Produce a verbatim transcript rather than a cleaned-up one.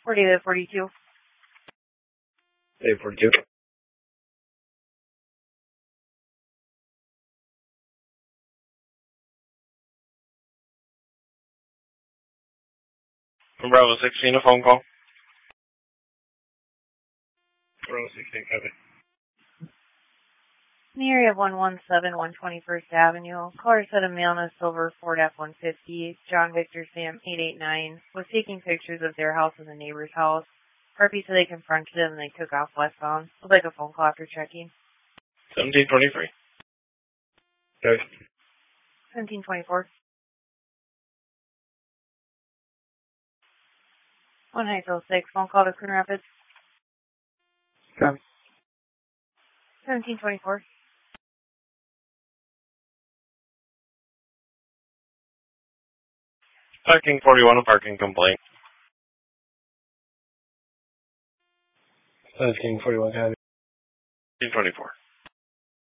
forty to forty-two. Day forty-two. From Bravo sixteen, a phone call. Bravo sixteen, copy. In the area of one one seven, one twenty-first Avenue, caller said a male in a silver Ford F one fifty, John Victor Sam eight eight nine, was taking pictures of their house and the neighbor's house. R P said they confronted him and they took off westbound. Would like a phone call after checking. seventeen twenty-three. Okay. seventeen twenty-four. one nine oh six, phone call to Coon Rapids. Copy. seventeen twenty-four. Parking forty-one, a parking complaint. Parking forty-one, copy. seventeen twenty-four.